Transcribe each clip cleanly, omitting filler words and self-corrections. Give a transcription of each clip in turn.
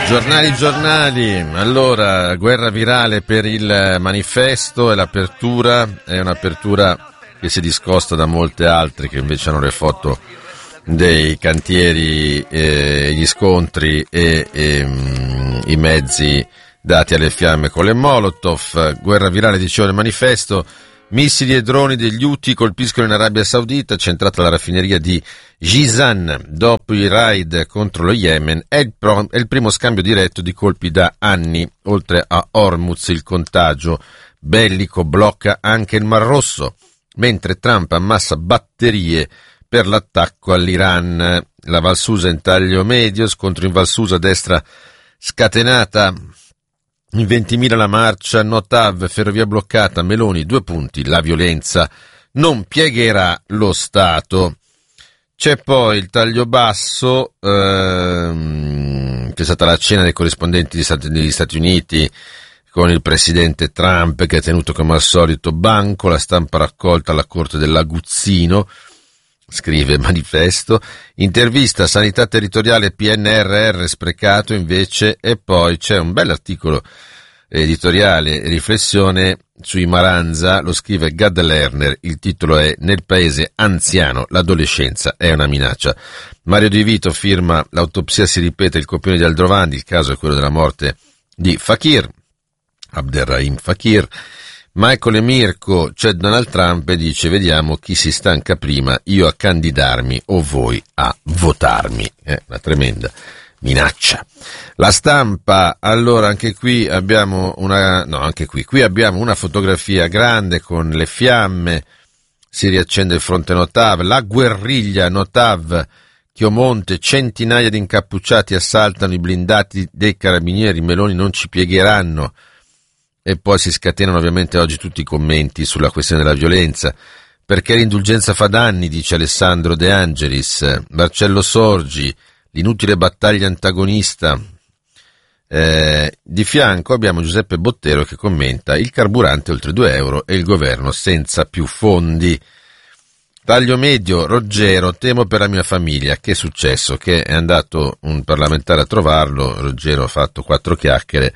Giornali. Allora, guerra virale per il manifesto e l'apertura è un'apertura che si discosta da molte altre che invece hanno le foto dei cantieri, gli scontri e i mezzi dati alle fiamme con le Molotov. Guerra virale, dicevo, nel manifesto. Missili e droni degli Houthi colpiscono in Arabia Saudita, centrata la raffineria di Jizan. Dopo i raid contro lo Yemen, è il primo scambio diretto di colpi da anni. Oltre a Hormuz, il contagio bellico blocca anche il Mar Rosso, mentre Trump ammassa batterie per l'attacco all'Iran. La Val Susa in taglio medio, scontro in Val Susa, destra scatenata. In 20.000 la marcia, no TAV, ferrovia bloccata, Meloni, 2 punti, la violenza non piegherà lo Stato. C'è poi il taglio basso, c'è stata la cena dei corrispondenti degli Stati Uniti con il presidente Trump che ha tenuto come al solito banco, la stampa raccolta alla corte dell'Aguzzino, scrive Manifesto, intervista sanità territoriale PNRR sprecato invece, e poi c'è un bell'articolo editoriale, riflessione sui Maranza, lo scrive Gad Lerner, il titolo è Nel paese anziano l'adolescenza è una minaccia. Mario Di Vito firma L'autopsia si ripete, il copione di Aldrovandi, il caso è quello della morte di Fakir, Abderrahim Fakir. Michael e Mirko, c'è Donald Trump e dice vediamo chi si stanca prima, io a candidarmi o voi a votarmi. Una tremenda minaccia. La Stampa, allora anche qui abbiamo qui abbiamo una fotografia grande con le fiamme, si riaccende il fronte Notav, la guerriglia Notav, Chiomonte, centinaia di incappucciati assaltano i blindati dei carabinieri, Meloni non ci piegheranno. E poi si scatenano ovviamente oggi tutti i commenti sulla questione della violenza. Perché l'indulgenza fa danni, dice Alessandro De Angelis. Marcello Sorgi, l'inutile battaglia antagonista. Di fianco abbiamo Giuseppe Bottero che commenta il carburante oltre 2 euro e il governo senza più fondi. Taglio medio, Roggero, temo per la mia famiglia. Che è successo? Che è andato un parlamentare a trovarlo, Roggero ha fatto 4 chiacchiere.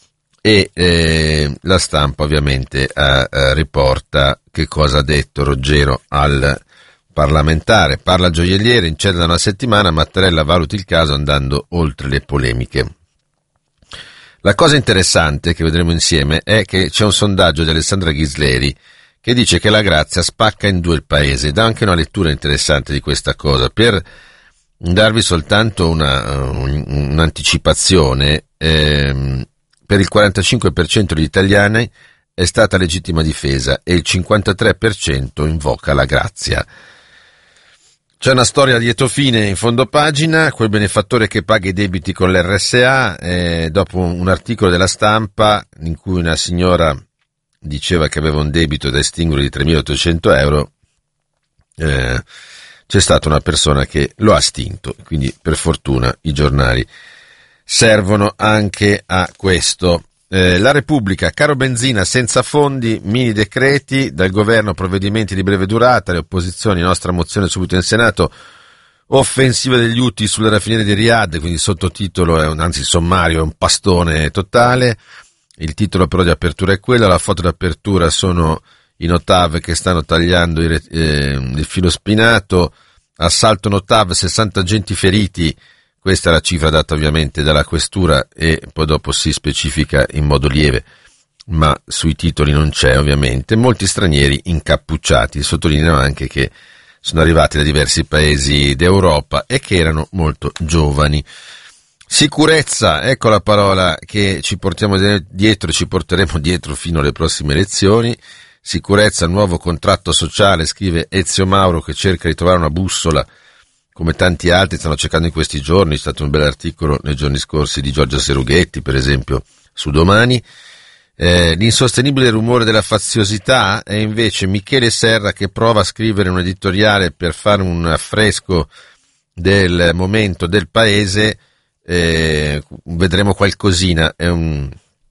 E la Stampa ovviamente riporta che cosa ha detto Roggero al parlamentare. Parla gioielliere, in cella da una settimana, Mattarella valuti il caso andando oltre le polemiche. La cosa interessante che vedremo insieme è che c'è un sondaggio di Alessandra Ghisleri che dice che la grazia spacca in 2 il paese. Dà anche una lettura interessante di questa cosa per darvi soltanto un'anticipazione. Per il 45% degli italiani è stata legittima difesa e il 53% invoca la grazia. C'è una storia a lieto fine in fondo pagina, quel benefattore che paga i debiti con l'RSA, dopo un articolo della Stampa in cui una signora diceva che aveva un debito da estinguere di 3.800 euro, c'è stata una persona che lo ha estinto, quindi per fortuna i giornali servono anche a questo. La Repubblica, caro benzina senza fondi, mini decreti, dal governo provvedimenti di breve durata, le opposizioni, nostra mozione subito in Senato, offensiva degli Houthi sulle raffinerie di Riyadh, quindi il sottotitolo il sommario è un pastone totale, il titolo però di apertura è quello, la foto d'apertura sono i Notav che stanno tagliando il filo spinato, assalto Notav, 60 agenti feriti. Questa è la cifra data ovviamente dalla questura e poi dopo si specifica in modo lieve, ma sui titoli non c'è ovviamente. Molti stranieri incappucciati, sottolineano anche che sono arrivati da diversi paesi d'Europa e che erano molto giovani. Sicurezza, ecco la parola che ci portiamo dietro e ci porteremo dietro fino alle prossime elezioni. Sicurezza, nuovo contratto sociale, scrive Ezio Mauro che cerca di trovare una bussola come tanti altri stanno cercando in questi giorni. C'è stato un bel articolo nei giorni scorsi di Giorgia Serughetti, per esempio, su Domani. L'insostenibile rumore della faziosità è invece Michele Serra che prova a scrivere un editoriale per fare un affresco del momento del paese. Vedremo qualcosina, è un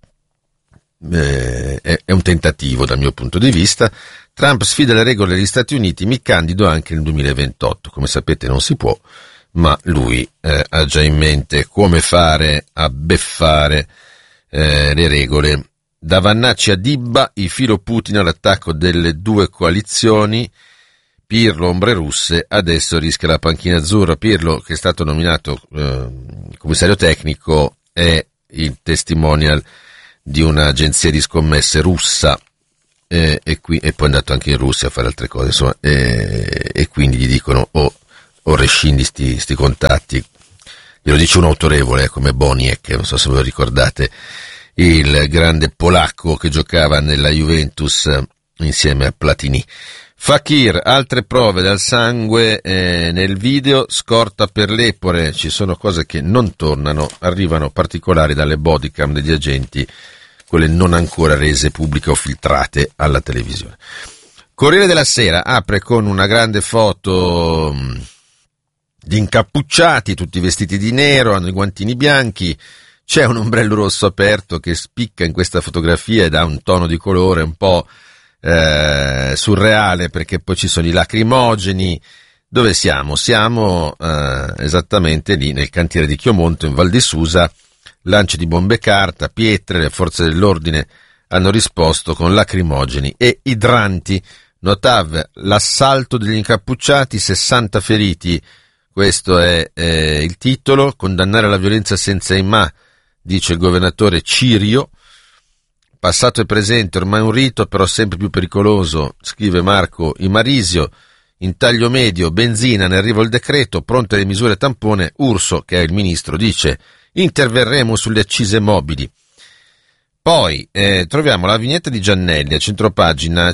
tentativo dal mio punto di vista. Trump sfida le regole degli Stati Uniti, mi candido anche nel 2028. Come sapete non si può, ma lui ha già in mente come fare a beffare le regole. Da Vannacci a Dibba, i filo Putin all'attacco delle due coalizioni. Pirlo, ombre russe, adesso rischia la panchina azzurra. Pirlo, che è stato nominato commissario tecnico, è il testimonial di un'agenzia di scommesse russa e poi è andato anche in Russia a fare altre cose, insomma, e quindi gli dicono o rescindi sti contatti. Glielo dice un autorevole come Boniek, non so se ve lo ricordate, il grande polacco che giocava nella Juventus insieme a Platini. Fakir, altre prove dal sangue nel video, scorta per l'Epore, ci sono cose che non tornano, arrivano particolari dalle bodycam degli agenti, quelle non ancora rese pubbliche o filtrate alla televisione. Corriere della Sera apre con una grande foto di incappucciati, tutti vestiti di nero, hanno i guantini bianchi. C'è un ombrello rosso aperto che spicca in questa fotografia e dà un tono di colore un po' surreale, perché poi ci sono i lacrimogeni. Dove siamo? Siamo esattamente lì nel cantiere di Chiomonto in Val di Susa, lanci di bombe carta, pietre, le forze dell'ordine hanno risposto con lacrimogeni e idranti. Notav, l'assalto degli incappucciati, 60 feriti, questo è il titolo. Condannare la violenza senza imma, dice il governatore Cirio. Passato e presente, ormai un rito, però sempre più pericoloso, scrive Marco Imarisio. In taglio medio, benzina, ne arriva il decreto, pronte le misure tampone. Urso, che è il ministro, dice: interverremo sulle accise mobili. Poi troviamo la vignetta di Giannelli, a centropagina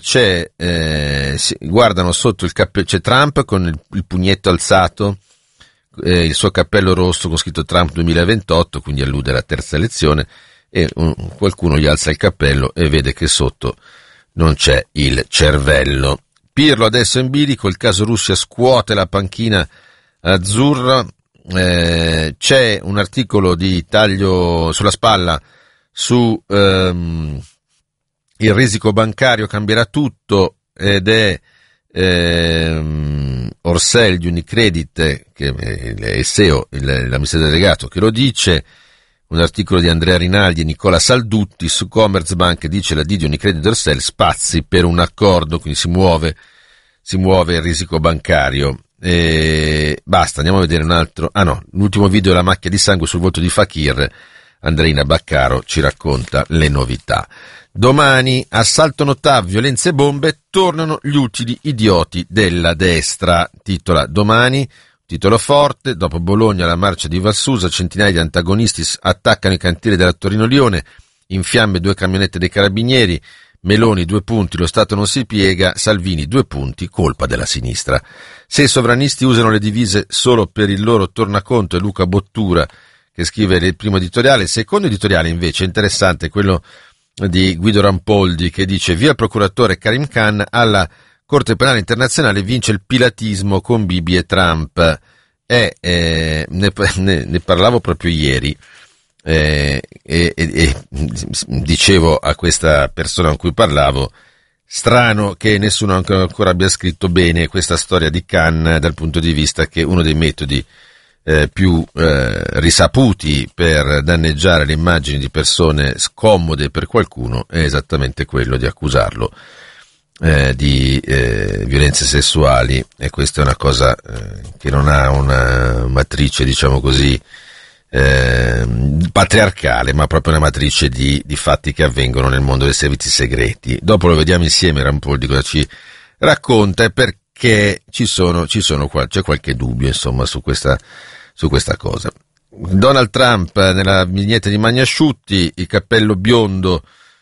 guardano sotto il cappello, c'è Trump con il pugnetto alzato, il suo cappello rosso con scritto Trump 2028, quindi allude alla terza elezione, e qualcuno gli alza il cappello e vede che sotto non c'è il cervello. Pirlo adesso in bilico, il caso Russia scuote la panchina azzurra, c'è un articolo di taglio sulla spalla su il risico bancario cambierà tutto, ed è Orsel di Unicredit, che è il CEO, l'amministratore delegato, che lo dice. Un articolo di Andrea Rinaldi e Nicola Saldutti su Commerzbank, dice la D di Unicredit Orsel, spazi per un accordo, quindi si muove il risico bancario. Basta, andiamo a vedere un altro. L'ultimo video è la macchia di sangue sul volto di Fakir. Andreina Baccaro ci racconta le novità. Domani, assalto Notav, violenze e bombe, tornano gli ultimi idioti della destra, titola Domani. Titolo forte: dopo Bologna la marcia di Valsusa, centinaia di antagonisti attaccano i cantieri della Torino-Lione, in fiamme 2 camionette dei carabinieri, Meloni 2 punti, lo Stato non si piega, Salvini 2 punti, colpa della sinistra. Se i sovranisti usano le divise solo per il loro tornaconto, è Luca Bottura che scrive il primo editoriale. Il secondo editoriale invece è interessante, quello di Guido Rampoldi, che dice: via il procuratore Karim Khan, alla Corte Penale Internazionale vince il pilatismo con Bibi e Trump. Ne parlavo proprio ieri e dicevo a questa persona con cui parlavo: strano che nessuno ancora abbia scritto bene questa storia di Khan, dal punto di vista che uno dei metodi più risaputi per danneggiare le immagini di persone scomode per qualcuno è esattamente quello di accusarlo di violenze sessuali, e questa è una cosa che non ha una matrice, diciamo così, patriarcale, ma proprio una matrice di fatti che avvengono nel mondo dei servizi segreti. Dopo lo vediamo insieme Rampoldi cosa ci racconta e perché c'è qualche dubbio, insomma, su questa cosa. Donald Trump nella vignetta di Magnasciutti, il cappello biondo,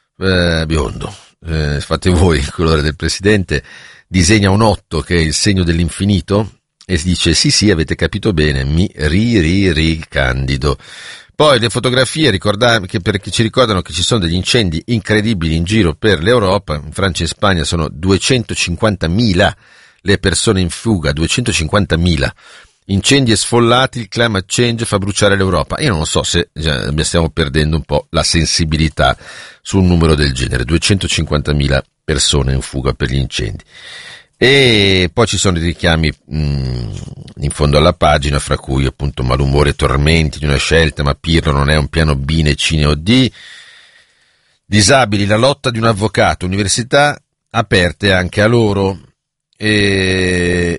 fate voi il colore del presidente, disegna un 8 che è il segno dell'infinito e si dice: sì, avete capito bene, mi ricandido. Poi le fotografie perché ci ricordano che ci sono degli incendi incredibili in giro per l'Europa. In Francia e in Spagna sono 250.000 le persone in fuga, 250.000. Incendi e sfollati, il climate change fa bruciare l'Europa. Io non so se stiamo perdendo un po' la sensibilità su un numero del genere, 250.000 persone in fuga per gli incendi. E poi ci sono i richiami in fondo alla pagina, fra cui appunto malumore e tormenti di una scelta, ma Pirlo non è un piano B né C né D. Disabili, la lotta di un avvocato, università aperte anche a loro. Poi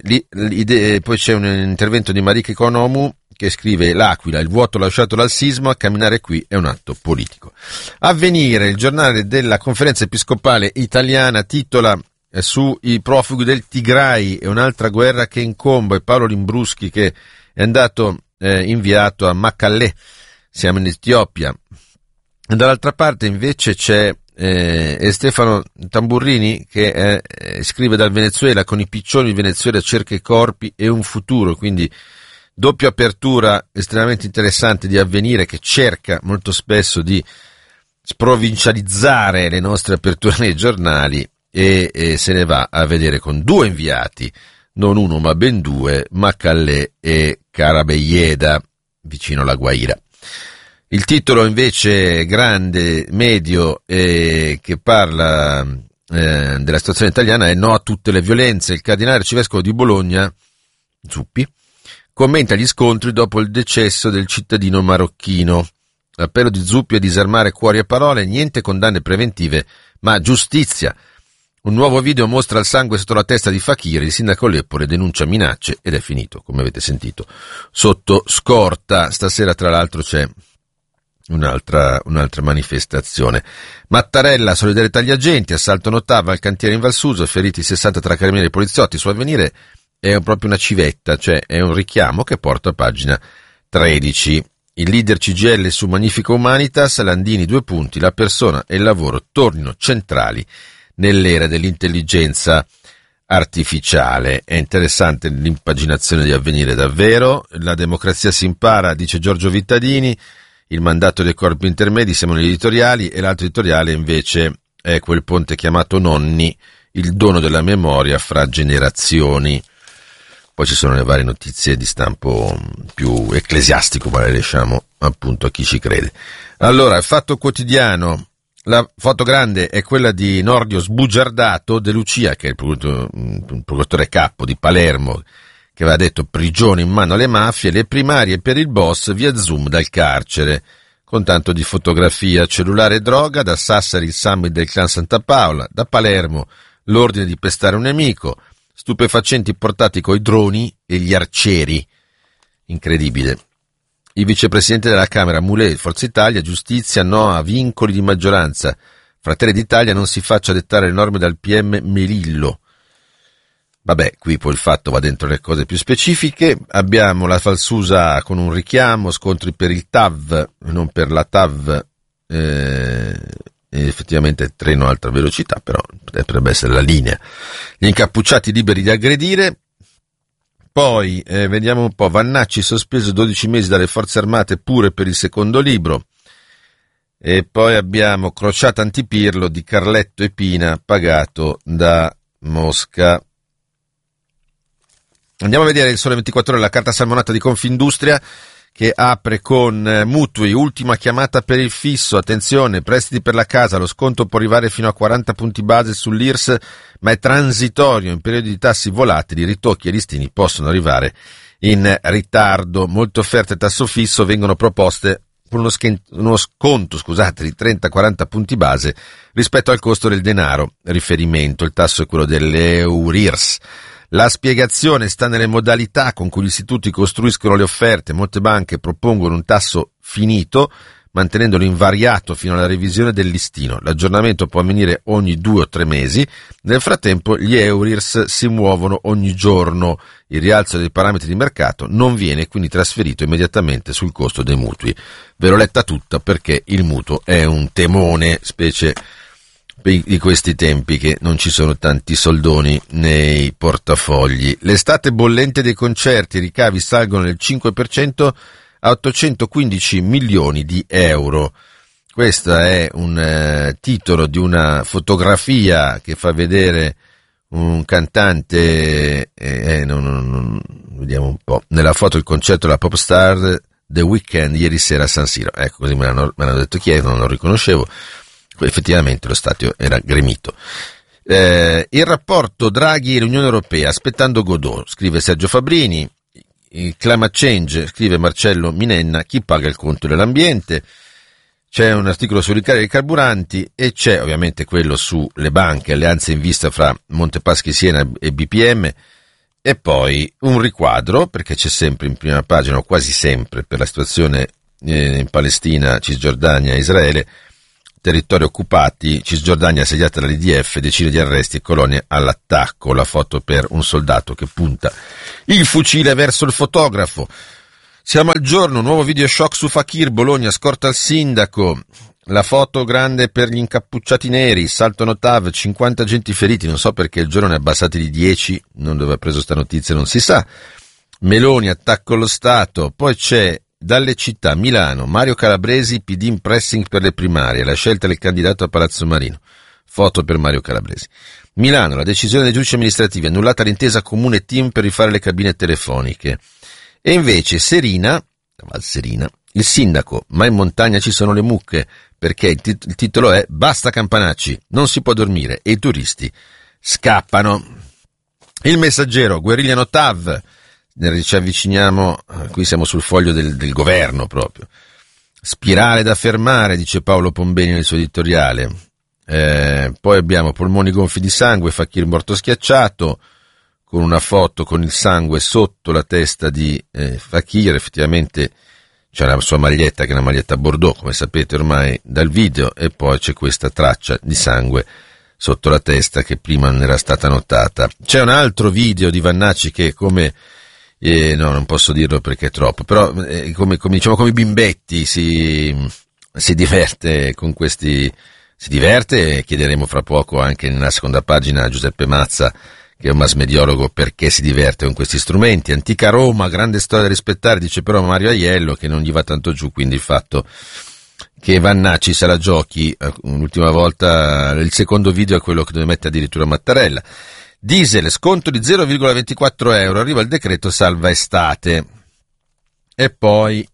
c'è un intervento di Marika Economou che scrive: L'Aquila, il vuoto lasciato dal sisma, camminare qui è un atto politico. Avvenire, il giornale della Conferenza Episcopale Italiana, titola sui profughi del Tigray e un'altra guerra che incombe, Paolo Limbruschi che è andato inviato a Mekelle, siamo in Etiopia. Dall'altra parte invece c'è Stefano Tamburrini che scrive dal Venezuela: con i piccioni il Venezuela cerca i corpi e un futuro, quindi doppia apertura estremamente interessante di Avvenire, che cerca molto spesso di sprovincializzare le nostre aperture nei giornali e se ne va a vedere con due inviati, non uno ma ben due, Mekelle e Carabeglieda, vicino alla Guaira. Il titolo invece grande, medio, che parla della situazione italiana è: no a tutte le violenze. Il cardinale arcivescovo di Bologna, Zuppi, commenta gli scontri dopo il decesso del cittadino marocchino. L'appello di Zuppi è disarmare cuori e parole, niente condanne preventive, ma giustizia. Un nuovo video mostra il sangue sotto la testa di Fakir, il sindaco Leppore denuncia minacce ed è finito, come avete sentito, sotto scorta. Stasera tra l'altro c'è un'altra manifestazione. Mattarella, solidarietà agli agenti, assalto Nottava al cantiere in Valsuso, feriti 60 tra carabinieri e poliziotti. Su Avvenire è proprio una civetta, cioè è un richiamo che porta a pagina 13. Il leader CGIL su Magnifica Humanitas, Landini 2 punti, la persona e il lavoro tornino centrali nell'era dell'intelligenza artificiale. È interessante l'impaginazione di Avvenire davvero. La democrazia si impara, dice Giorgio Vittadini. Il mandato dei corpi intermedi, siamo negli editoriali, e l'altro editoriale invece è quel ponte chiamato Nonni, il dono della memoria fra generazioni. Poi ci sono le varie notizie di stampo più ecclesiastico, ma le lasciamo appunto a chi ci crede. Allora, il Fatto Quotidiano, la foto grande è quella di Nordio sbugiardato, De Lucia, che è il procuratore capo di Palermo, che aveva detto prigione in mano alle mafie, le primarie per il boss via Zoom dal carcere, con tanto di fotografia, cellulare e droga, da Sassari il summit del clan Santa Paola, da Palermo l'ordine di pestare un nemico, stupefacenti portati coi droni e gli arcieri. Incredibile. Il vicepresidente della Camera Moulet, Forza Italia, giustizia, no a vincoli di maggioranza. Fratelli d'Italia non si faccia dettare le norme dal PM Melillo. Vabbè, qui poi il Fatto va dentro le cose più specifiche. Abbiamo la Falsusa con un richiamo, scontri per il TAV, non per la TAV, effettivamente treno a alta velocità, però potrebbe essere la linea. Gli incappucciati liberi di aggredire. Poi vediamo un po', Vannacci sospeso 12 mesi dalle forze armate pure per il secondo libro. E poi abbiamo Crociata Antipirlo di Carletto e Pina, pagato da Mosca. Andiamo a vedere il Sole 24 Ore, la carta salmonata di Confindustria, che apre con mutui, ultima chiamata per il fisso, attenzione, prestiti per la casa, lo sconto può arrivare fino a 40 punti base sull'IRS, ma è transitorio, in periodi di tassi volatili, ritocchi e listini possono arrivare in ritardo. Molte offerte tasso fisso vengono proposte con uno sconto di 30-40 punti base rispetto al costo del denaro, riferimento, il tasso è quello dell'EURIRS. La spiegazione sta nelle modalità con cui gli istituti costruiscono le offerte. Molte banche propongono un tasso finito, mantenendolo invariato fino alla revisione del listino. L'aggiornamento può avvenire ogni 2 o 3 mesi. Nel frattempo gli EURIRS si muovono ogni giorno. Il rialzo dei parametri di mercato non viene quindi trasferito immediatamente sul costo dei mutui. Ve l'ho letta tutta perché il mutuo è un temone, specie di questi tempi che non ci sono tanti soldoni nei portafogli. L'estate bollente dei concerti, i ricavi salgono del 5% a 815 milioni di euro. Questo è un titolo di una fotografia che fa vedere un cantante, vediamo un po', nella foto il concerto della pop star The Weeknd ieri sera a San Siro. Ecco, così me l'hanno detto chi è, non lo riconoscevo. Effettivamente lo stadio era gremito. Il rapporto Draghi e l'Unione Europea, aspettando Godot, scrive Sergio Fabrini. Il climate change, scrive Marcello Minenna, chi paga il conto dell'ambiente. C'è un articolo sui rincari dei carburanti e c'è ovviamente quello sulle banche, alleanze in vista fra Montepaschi Siena e BPM, e poi un riquadro, perché c'è sempre in prima pagina, o quasi sempre, per la situazione in Palestina, Cisgiordania e Israele, territori occupati, Cisgiordania assediata dall'IDF, decine di arresti e colonie all'attacco, la foto per un soldato che punta il fucile verso il fotografo. Siamo al giorno, nuovo video shock su Fakir, Bologna, scorta al sindaco, la foto grande per gli incappucciati neri, salto Notav, 50 agenti feriti, non so perché il giorno ne ha abbassati di 10, non dove ha preso sta notizia non si sa. Meloni, attacco allo Stato, poi c'è dalle città, Milano, Mario Calabresi, PD in pressing per le primarie, la scelta del candidato a Palazzo Marino, foto per Mario Calabresi. Milano, la decisione dei giudici amministrativi, annullata l'intesa comune team per rifare le cabine telefoniche. E invece Serina, Val Serina, il sindaco, ma in montagna ci sono le mucche, perché il titolo è Basta Campanacci, non si può dormire e i turisti scappano. Il Messaggero, guerriglia Notav, ci avviciniamo, qui siamo sul foglio del governo proprio. Spirale da fermare, dice Paolo Pombeni nel suo editoriale. Poi abbiamo polmoni gonfi di sangue, Fakir morto schiacciato, con una foto con il sangue sotto la testa di Fakir, effettivamente c'è la sua maglietta che è una maglietta Bordeaux, come sapete ormai dal video, e poi c'è questa traccia di sangue sotto la testa che prima non era stata notata. C'è un altro video di Vannacci che come no, non posso dirlo perché è troppo, però come i bimbetti si diverte con questi, si diverte, e chiederemo fra poco anche nella seconda pagina a Giuseppe Mazza, che è un mass mediologo, perché si diverte con questi strumenti. Antica Roma, grande storia da rispettare, dice però Mario Aiello, che non gli va tanto giù, quindi il fatto che Vannacci se la giochi, l'ultima volta, il secondo video è quello che dove mette addirittura Mattarella. Diesel, sconto di 0,24 euro, arriva il decreto salva estate. E poi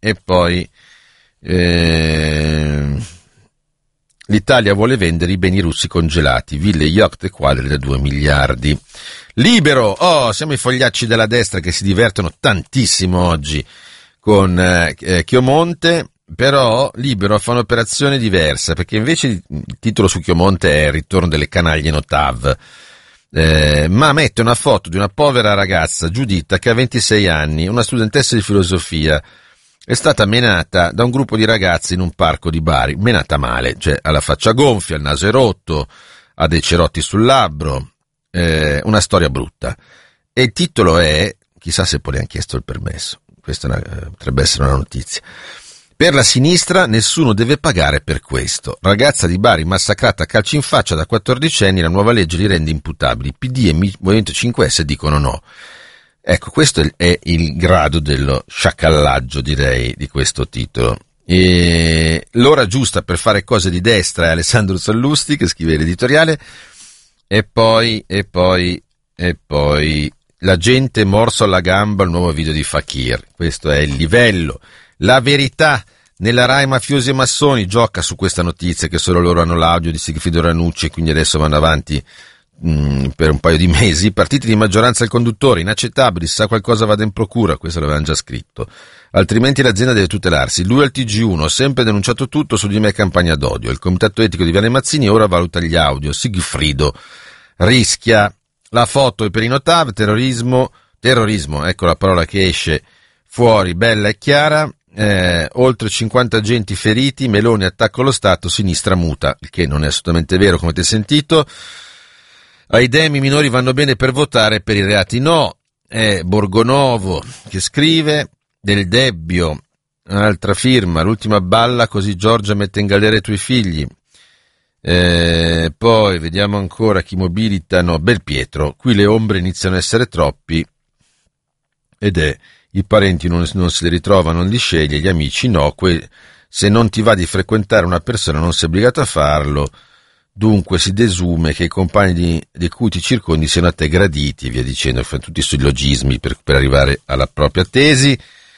l'Italia vuole vendere i beni russi congelati, ville, yacht e quadri da 2 miliardi. Libero, siamo i fogliacci della destra che si divertono tantissimo oggi con Chiomonte, però Libero fa un'operazione diversa, perché invece il titolo su Chiomonte è il ritorno delle canaglie Notav, ma mette una foto di una povera ragazza, Giuditta, che ha 26 anni, una studentessa di filosofia. È stata menata da un gruppo di ragazzi in un parco di Bari, menata male, cioè ha la faccia gonfia, il naso è rotto, ha dei cerotti sul labbro, una storia brutta. E il titolo è, chissà se poi le hanno chiesto il permesso, questa potrebbe essere una notizia. Per la sinistra nessuno deve pagare per questo. Ragazza di Bari massacrata a calci in faccia da 14 anni, la nuova legge li rende imputabili. PD e Movimento 5S dicono no. Ecco, questo è il grado dello sciacallaggio, direi, di questo titolo. E l'ora giusta per fare cose di destra è Alessandro Sallusti, che scrive l'editoriale, e poi la gente morso alla gamba, il nuovo video di Fakir. Questo è il livello. La Verità, nella Rai mafiosi e massoni, gioca su questa notizia che solo loro hanno l'audio di Sigfrido Ranucci e quindi adesso vanno avanti per un paio di mesi. Partiti di maggioranza al conduttore, inaccettabili, se sa qualcosa vada in procura, questo l'avevano già scritto, altrimenti l'azienda deve tutelarsi. Lui al TG1, ho sempre denunciato tutto, su di me campagna d'odio. Il comitato etico di Viale Mazzini ora valuta gli audio. Sigfrido rischia. La foto è per i Notav, terrorismo, ecco la parola che esce fuori, bella e chiara. Oltre 50 agenti feriti, Meloni attacco allo Stato, sinistra muta, il che non è assolutamente vero, come avete sentito. Ai demi minori vanno bene per votare, per i reati no. È Borgonovo che scrive. Del Debbio, un'altra firma, l'ultima balla così Giorgia mette in galera i tuoi figli. Poi vediamo ancora chi mobilitano. Belpietro, qui le ombre iniziano a essere troppi ed è i parenti non se li ritrova, non li sceglie, gli amici no, se non ti va di frequentare una persona non sei obbligato a farlo, dunque si desume che i compagni di cui ti circondi siano a te graditi, e via dicendo, fanno tutti i sillogismi per arrivare alla propria tesi.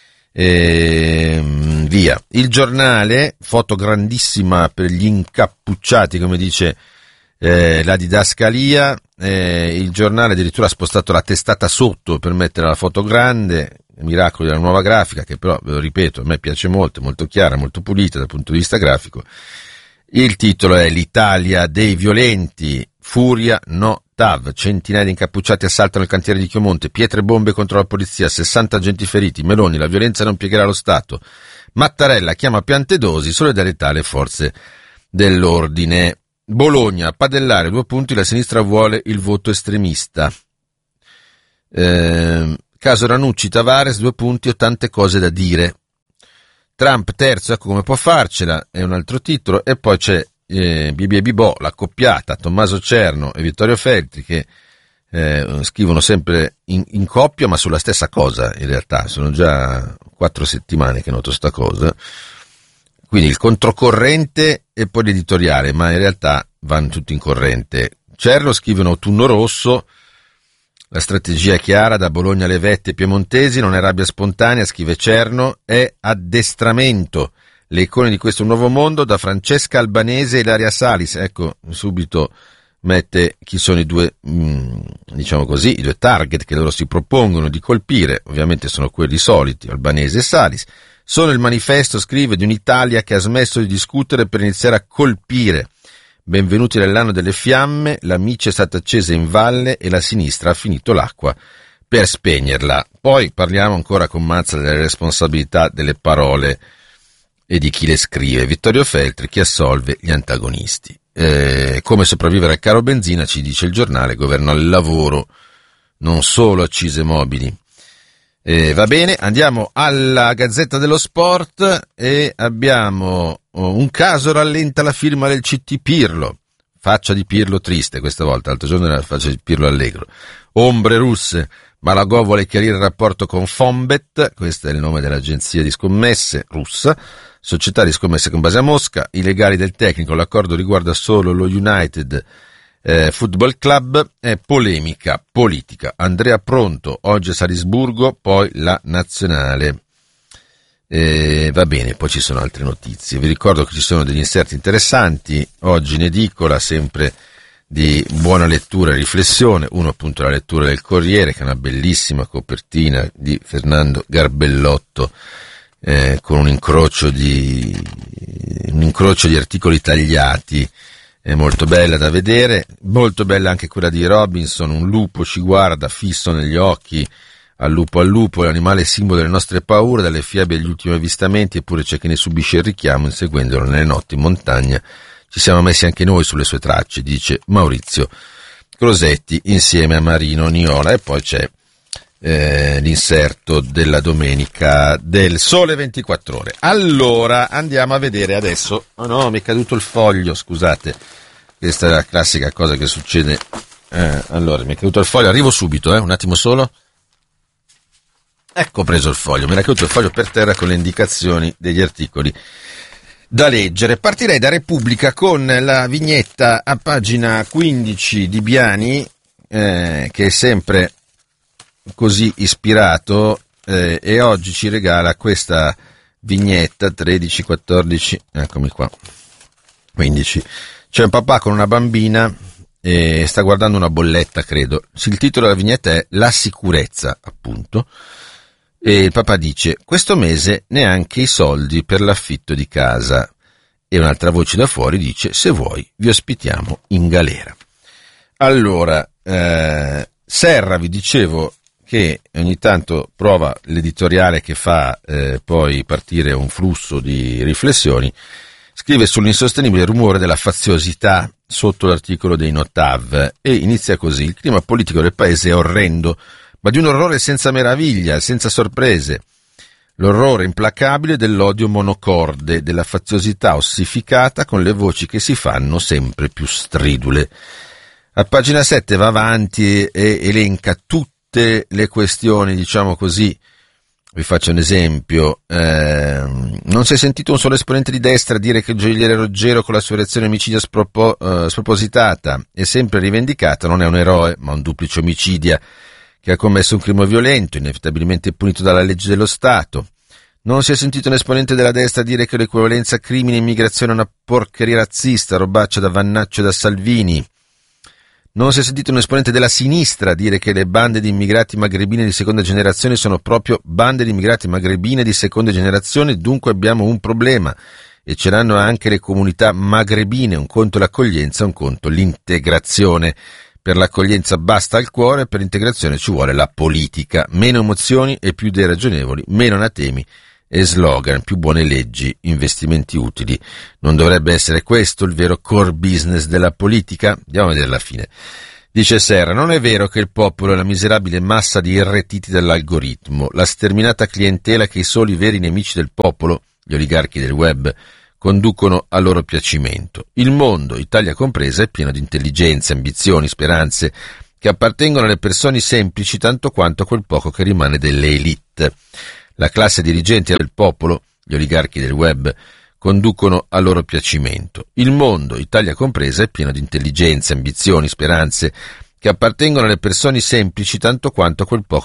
Via. Il Giornale, foto grandissima per gli incappucciati, come dice la didascalia, il giornale addirittura ha spostato la testata sotto per mettere la foto grande, miracoli della nuova grafica, che però, ve lo ripeto, a me piace molto, è molto chiara, molto pulita dal punto di vista grafico. Il titolo è l'Italia dei violenti, furia no TAV, centinaia di incappucciati assaltano il cantiere di Chiomonte, pietre e bombe contro la polizia, 60 agenti feriti, Meloni, la violenza non piegherà lo Stato, Mattarella chiama Piantedosi, solidarietà alle forze dell'ordine. Bologna, padellare, 2 punti, la sinistra vuole il voto estremista. Caso Ranucci, Tavares, 2 punti, ho tante cose da dire. Trump terzo, ecco come può farcela, è un altro titolo, e poi c'è Bibi e Bibò, la coppiata, Tommaso Cerno e Vittorio Feltri, che scrivono sempre in coppia, ma sulla stessa cosa, in realtà, sono già 4 settimane che noto sta cosa, quindi il controcorrente e poi l'editoriale, ma in realtà vanno tutti in corrente. Cerno scrive un autunno rosso, la strategia è chiara, da Bologna alle vette piemontesi, non è rabbia spontanea, scrive Cerno, è addestramento. Le icone di questo nuovo mondo, da Francesca Albanese e Ilaria Salis. Ecco, subito mette chi sono i due, diciamo così, i due target che loro si propongono di colpire. Ovviamente sono quelli soliti, Albanese e Salis. Sono il manifesto, scrive, di un'Italia che ha smesso di discutere per iniziare a colpire. Benvenuti nell'anno delle fiamme, la mice è stata accesa in valle e la sinistra ha finito l'acqua per spegnerla. Poi parliamo ancora con Mazza delle responsabilità delle parole e di chi le scrive. Vittorio Feltri, chi assolve gli antagonisti. Come sopravvivere al caro benzina, ci dice il giornale, governo al lavoro, non solo accise mobili. Va bene, andiamo alla Gazzetta dello Sport e abbiamo un caso rallenta la firma del CT Pirlo, faccia di Pirlo triste questa volta, l'altro giorno era la faccia di Pirlo allegro. Ombre russe, Malagò vuole chiarire il rapporto con Fonbet, questo è il nome dell'agenzia di scommesse russa, società di scommesse con base a Mosca, i legali del tecnico, l'accordo riguarda solo lo United Football Club, è polemica politica. Andrea Pronto, oggi a Salisburgo, poi la nazionale. Va bene, poi ci sono altre notizie. Vi ricordo che ci sono degli inserti interessanti, oggi in edicola, sempre di buona lettura e riflessione. Uno appunto la lettura del Corriere, che è una bellissima copertina di Fernando Garbellotto, con un incrocio di articoli tagliati. È molto bella da vedere, molto bella anche quella di Robinson, un lupo ci guarda fisso negli occhi, al lupo, l'animale simbolo delle nostre paure, dalle fiabe agli ultimi avvistamenti, eppure c'è chi ne subisce il richiamo, inseguendolo nelle notti in montagna. Ci siamo messi anche noi sulle sue tracce, dice Maurizio Crosetti insieme a Marino Niola. E poi c'è l'inserto della domenica del Sole 24 Ore. Allora, andiamo a vedere adesso. Oh no, mi è caduto il foglio, scusate. Questa è la classica cosa che succede. Allora, mi è caduto il foglio, arrivo subito, un attimo solo. Ecco, ho preso il foglio, mi era caduto il foglio per terra con le indicazioni degli articoli da leggere. Partirei da Repubblica con la vignetta a pagina 15 di Biani, che è sempre così ispirato, e oggi ci regala questa vignetta 13, 14, eccomi qua, 15. C'è un papà con una bambina e sta guardando una bolletta, credo. Il titolo della vignetta è La sicurezza, appunto, e il papà dice: questo mese neanche i soldi per l'affitto di casa. E un'altra voce da fuori dice: se vuoi vi ospitiamo in galera. Allora, Serra, vi dicevo che ogni tanto prova l'editoriale che fa poi partire un flusso di riflessioni, scrive sull'insostenibile rumore della faziosità sotto l'articolo dei Notav e inizia così: il clima politico del paese è orrendo, ma di un orrore senza meraviglia, senza sorprese. L'orrore implacabile dell'odio monocorde, della faziosità ossificata con le voci che si fanno sempre più stridule. A pagina 7 va avanti e elenca tutte le questioni, diciamo così. Vi faccio un esempio. Non si è sentito un solo esponente di destra dire che il gioielliere Roggero, con la sua reazione omicidia spropositata e sempre rivendicata, non è un eroe, ma un duplice omicidia che ha commesso un crimine violento, inevitabilmente punito dalla legge dello Stato. Non si è sentito un esponente della destra dire che l'equivalenza crimine e immigrazione è una porcheria razzista, robaccia da Vannaccio e da Salvini. Non si è sentito un esponente della sinistra dire che le bande di immigrati magrebine di seconda generazione sono proprio bande di immigrati magrebine di seconda generazione, dunque abbiamo un problema. E ce l'hanno anche le comunità magrebine, un conto l'accoglienza, un conto l'integrazione. Per l'accoglienza basta il cuore, per l'integrazione ci vuole la politica. Meno emozioni e più dei ragionevoli, meno anatemi e slogan, più buone leggi, investimenti utili. Non dovrebbe essere questo il vero core business della politica? Andiamo a vedere la fine. Dice Serra, non è vero che il popolo è la miserabile massa di irretiti dall'algoritmo, la sterminata clientela che i soli veri nemici del popolo, gli oligarchi del web, conducono a loro piacimento. Il mondo, Italia compresa, è pieno di intelligenze, ambizioni, speranze, che appartengono alle persone semplici tanto quanto a quel poco che rimane delle elite. La classe dirigente del popolo, gli oligarchi del web, conducono a loro piacimento. Il mondo, Italia compresa, è pieno di intelligenze, ambizioni, speranze, che appartengono alle persone semplici tanto quanto a quel poco